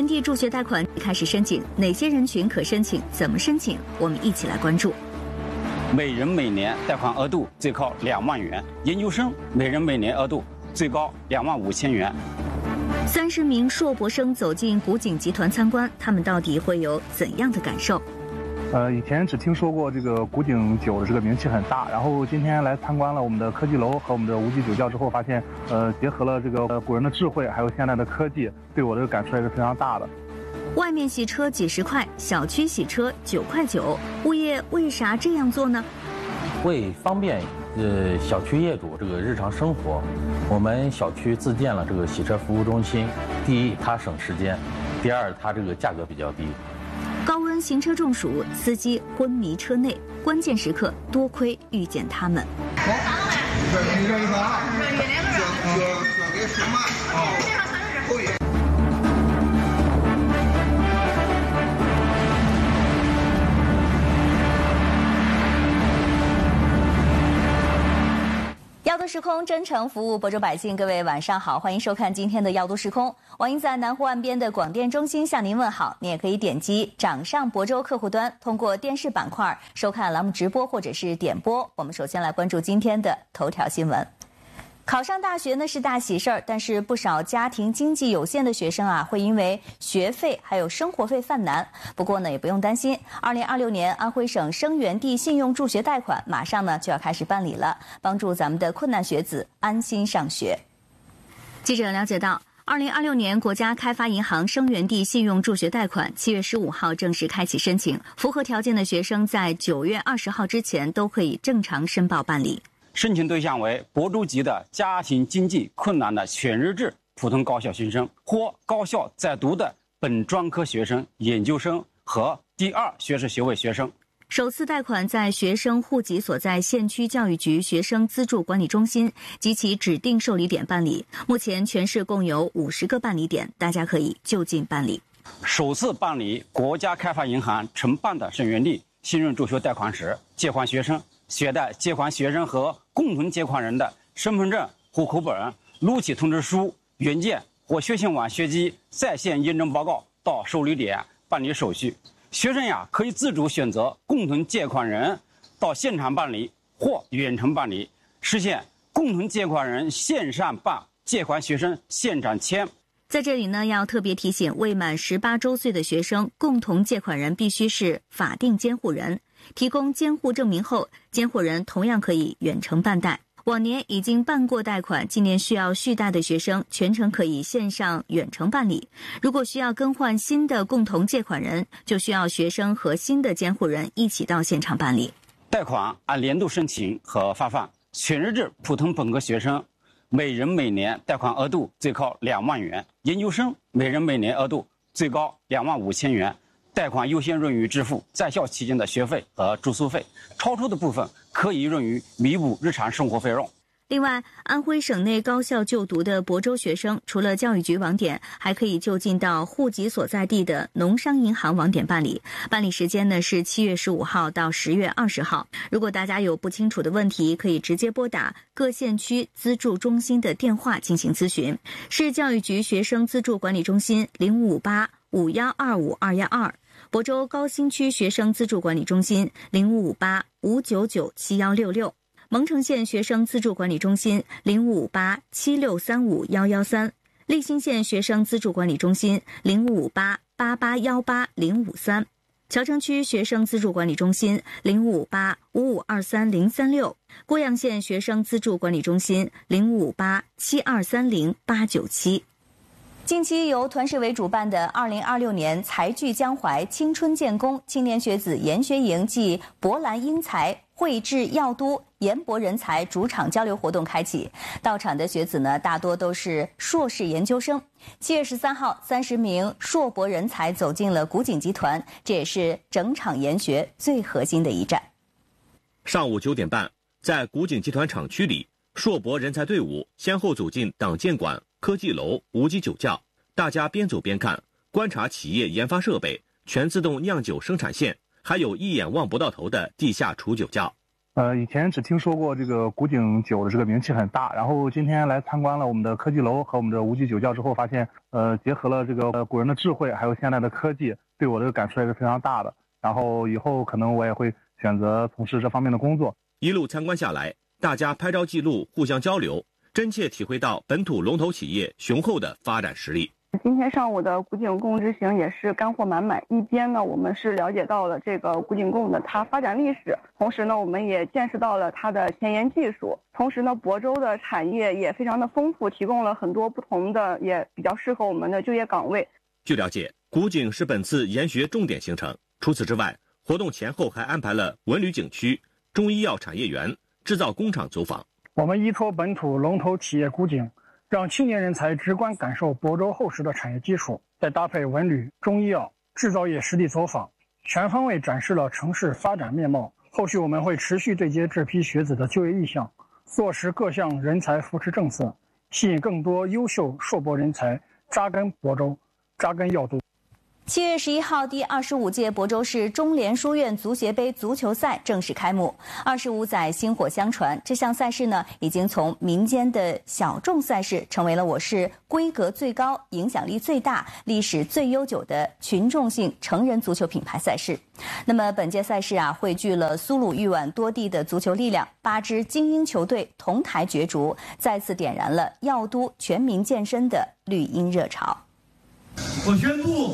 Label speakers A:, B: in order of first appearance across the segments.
A: 地助学贷款开始申请，哪些人群可申请？怎么申请？我们一起来关注。
B: 每人每年贷款额度最高2万元，研究生每人每年额度最高25000元。
A: 30名硕博生走进古井集团参观，他们到底会有怎样的感受？
C: 以前只听说过这个古井酒的这个名气很大，然后今天来参观了我们的科技楼和我们的无极酒窖之后，发现结合了这个古人的智慧，还有现在的科技，对我的感触也是非常大的。
A: 外面洗车几十块，小区洗车9块9，物业为啥这样做呢？
D: 为方便小区业主这个日常生活，我们小区自建了这个洗车服务中心。第一，它省时间；第二，它这个价格比较低。
A: 高温行车中暑，司机昏迷车内，关键时刻多亏遇见他们。耀都时空真诚服务亳州百姓，各位晚上好，欢迎收看今天的耀都时空。王英在南湖岸边的广电中心向您问好。你也可以点击掌上亳州客户端，通过电视板块收看栏目直播或者是点播。我们首先来关注今天的头条新闻。考上大学呢是大喜事儿，但是不少家庭经济有限的学生啊，会因为学费还有生活费犯难。不过呢，也不用担心，2026年安徽省生源地信用助学贷款马上呢就要开始办理了，帮助咱们的困难学子安心上学。记者了解到，2026年国家开发银行生源地信用助学贷款7月15号正式开启申请，符合条件的学生在9月20号之前都可以正常申报办理。
B: 申请对象为亳州籍的家庭经济困难的全日制普通高校新生或高校在读的本专科学生、研究生和第2学士学位学生。
A: 首次贷款在学生户籍所在县区教育局学生资助管理中心及其指定受理点办理。目前全市共有50个办理点，大家可以就近办理。
B: 首次办理国家开发银行承办的生源地信用助学贷款时，借款学生携带借款学生和共同借款人的身份证、户口本、录取通知书原件或学信网学籍在线验证报告到受理点办理手续。学生可以自主选择共同借款人到现场办理或远程办理，实现共同借款人线上办，借款学生现场签。
A: 在这里呢，要特别提醒，未满18周岁的学生，共同借款人必须是法定监护人。提供监护证明后，监护人同样可以远程办贷。往年已经办过贷款，今年需要续贷的学生，全程可以线上远程办理。如果需要更换新的共同借款人，就需要学生和新的监护人一起到现场办理。
B: 贷款按年度申请和发放，全日制普通本科学生每人每年贷款额度最高2万元，研究生每人每年额度最高25000元。贷款优先润于支付在校期间的学费和住宿费，超出的部分可以用于弥补日常生活费用。
A: 另外，安徽省内高校就读的亳州学生，除了教育局网点，还可以就近到户籍所在地的农商银行网点办理。办理时间呢是7月15号到10月20号。如果大家有不清楚的问题，可以直接拨打各县区资助中心的电话进行咨询。市教育局学生资助管理中心055851252112，亳州高新区学生资助管理中心055859971166。蒙城县学生资助管理中心055876351113，利兴县学生资助管理中心055888180553，谯城区学生资助管理中心0585523036，郭阳县学生资助管理中心0587230897。近期由团市委主办的2026年才聚江淮青春建功青年学子研学营暨博览英才绘制耀都研博人才主场交流活动开启，到场的学子呢，大多都是硕士研究生。7月13号，30名硕博人才走进了古井集团，这也是整场研学最核心的一站。
E: 上午9点半，在古井集团厂区里，硕博人才队伍先后走进党建馆、科技楼、无极酒窖，大家边走边看，观察企业研发设备、全自动酿酒生产线，还有一眼望不到头的地下储酒窖。
C: 以前只听说过这个古井酒的这个名气很大，然后今天来参观了我们的科技楼和我们的无极酒窖之后，发现结合了这个古人的智慧，还有现在的科技，对我这个感触也是非常大的。然后以后可能我也会选择从事这方面的工作。
E: 一路参观下来，大家拍照记录，互相交流，真切体会到本土龙头企业雄厚的发展实力。
F: 今天上午的古井贡之行也是干货满满。一边呢，我们是了解到了这个古井贡的它发展历史，同时呢，我们也见识到了它的前沿技术。同时呢，亳州的产业也非常的丰富，提供了很多不同的也比较适合我们的就业岗位。
E: 据了解，古井是本次研学重点行程。除此之外，活动前后还安排了文旅景区、中医药产业园、制造工厂走访。
G: 我们依托本土龙头企业古井，让青年人才直观感受亳州厚实的产业基础，再搭配文旅、中医药、制造业实地走访，全方位展示了城市发展面貌。后续我们会持续对接这批学子的就业意向，落实各项人才扶持政策，吸引更多优秀硕博人才扎根亳州，扎根药都。
A: 7月11号，第25届亳州市中联书院足协杯足球赛正式开幕。25载薪火相传，这项赛事呢，已经从民间的小众赛事，成为了我市规格最高、影响力最大、历史最悠久的群众性成人足球品牌赛事。那么本届赛事啊，汇聚了苏鲁豫皖多地的足球力量，8支精英球队同台角逐，再次点燃了药都全民健身的绿茵热潮。
H: 我宣布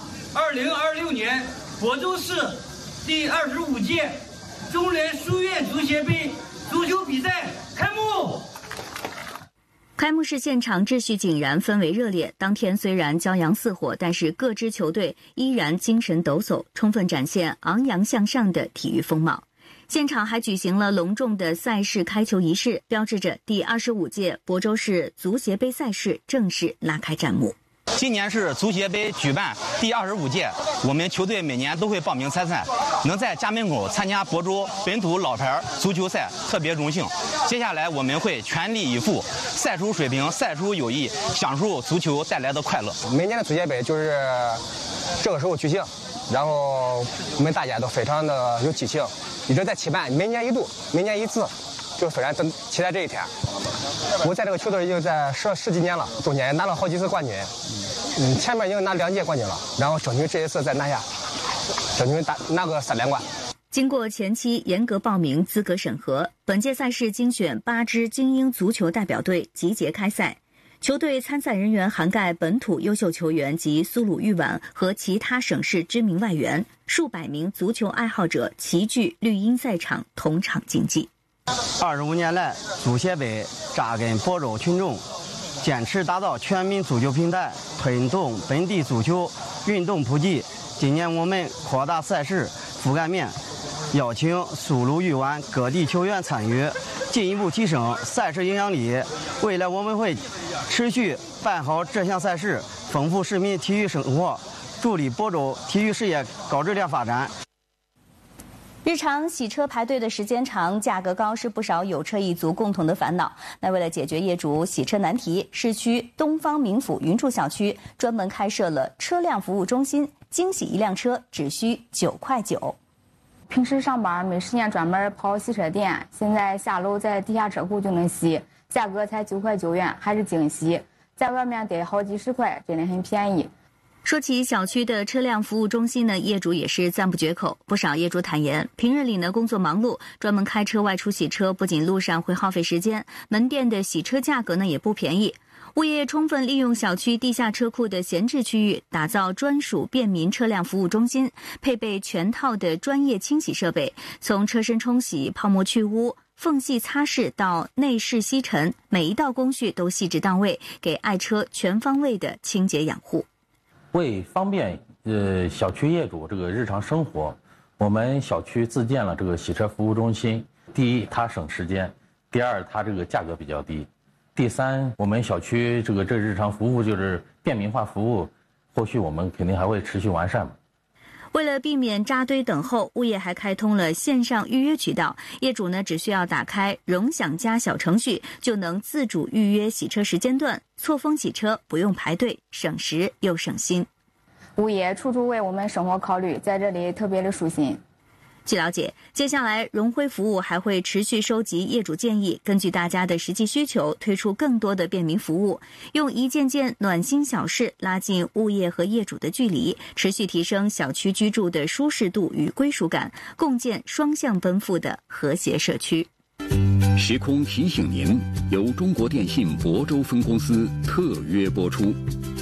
H: ，2026年亳州市第25届中联书院足协杯足球比赛开幕。
A: 开幕式现场秩序井然，氛围热烈。当天虽然骄阳似火，但是各支球队依然精神抖擞，充分展现昂扬向上的体育风貌。现场还举行了隆重的赛事开球仪式，标志着第25届亳州市足协杯赛事正式拉开战幕。
I: 今年是足协杯举办第25届，我们球队每年都会报名参赛，能在家门口参加亳州本土老牌足球赛，特别荣幸。接下来我们会全力以赴，赛出水平，赛出友谊，享受足球带来的快乐。
J: 每年的足协杯就是这个时候举行，然后我们大家都非常的有激情，一直在期盼，每年一度，每年一次，就非常期待这一天。我在这个球队已经在十几年了，中间也拿了好几次冠军，前面已经拿2届冠军了，然后争取这一次再拿下，争取拿个3连冠。
A: 经过前期严格报名资格审核，本届赛事精选8支精英足球代表队集结开赛。球队参赛人员涵盖本土优秀球员及苏鲁豫皖和其他省市知名外援，数百名足球爱好者齐聚绿茵赛场同场竞技。
K: 25年来，足协杯扎根亳州群众，坚持打造全民足球平台，推动本地足球运动普及。今年我们扩大赛事覆盖面，邀请苏鲁豫皖各地球员参与，进一步提升赛事影响力。未来我们会持续办好这项赛事，丰富市民体育生活，助力亳州体育事业高质量发展。
A: 日常洗车排队的时间长、价格高是不少有车一族共同的烦恼。那为了解决业主洗车难题，市区东方民府云筑小区专门开设了车辆服务中心，精洗一辆车只需9块9。
L: 平时上班没时间专门跑洗车店，现在下楼在地下车库就能洗，价格才9块9元，还是精洗，在外面得好几十块，真的很便宜。
A: 说起小区的车辆服务中心呢，业主也是赞不绝口。不少业主坦言，平日里呢工作忙碌，专门开车外出洗车，不仅路上会耗费时间，门店的洗车价格呢也不便宜。物业充分利用小区地下车库的闲置区域，打造专属便民车辆服务中心，配备全套的专业清洗设备，从车身冲洗、泡沫去污、缝隙擦拭到内饰吸尘，每一道工序都细致到位，给爱车全方位的清洁养护。
D: 为方便小区业主这个日常生活，我们小区自建了这个洗车服务中心。第一，它省时间；第二，它这个价格比较低；第三，我们小区这日常服务就是便民化服务，后续我们肯定还会持续完善。
A: 为了避免扎堆等候，物业还开通了线上预约渠道，业主呢只需要打开荣享家小程序，就能自主预约洗车时间段，错峰洗车不用排队，省时又省心。
L: 物业处处为我们生活考虑，在这里特别的舒心。
A: 据了解，接下来融辉服务还会持续收集业主建议，根据大家的实际需求，推出更多的便民服务，用一件件暖心小事拉近物业和业主的距离，持续提升小区居住的舒适度与归属感，共建双向奔赴的和谐社区。
M: 时空提醒您，由中国电信亳州分公司特约播出。